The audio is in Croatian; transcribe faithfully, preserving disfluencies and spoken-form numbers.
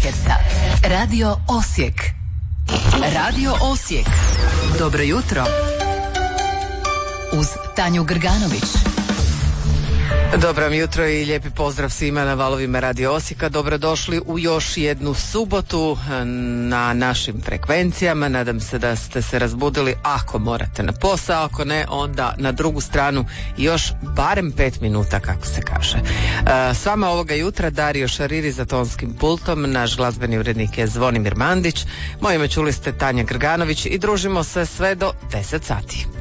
Podgorica. Radio Osijek. Radio Osijek. Dobro jutro. Uz Tanju Grganović. Dobro vam jutro i lijepi pozdrav svima na valovima Radio Osijeka. Dobrodošli u još jednu subotu na našim frekvencijama. Nadam se da ste se razbudili ako morate na posao, ako ne onda na drugu stranu još barem pet minuta, kako se kaže. S vama ovoga jutra Dario Šariri za tonskim pultom, naš glazbeni urednik je Zvonimir Mandić, moje ime čuli ste Tanja Grganović i družimo se sve do deset sati.